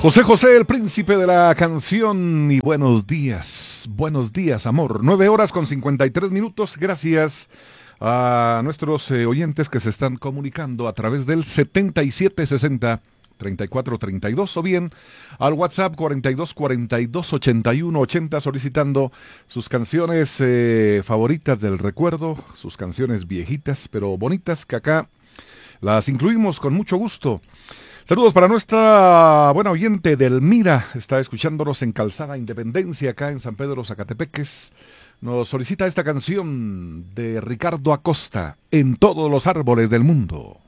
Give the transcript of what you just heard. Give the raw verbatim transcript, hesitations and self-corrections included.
José José, el príncipe de la canción, y buenos días, buenos días, amor. Nueve horas con cincuenta y tres minutos, gracias a nuestros eh, oyentes que se están comunicando a través del setenta y siete sesenta, treinta y cuatro treinta y dos o bien al WhatsApp cuarenta y dos cuarenta y dos ochenta y uno ochenta solicitando sus canciones eh, favoritas del recuerdo, sus canciones viejitas pero bonitas que acá las incluimos con mucho gusto. Saludos para nuestra buena oyente Delmira, está escuchándonos en Calzada Independencia, acá en San Pedro Zacatepeques. Nos solicita esta canción de Ricardo Acosta, En todos los árboles del mundo.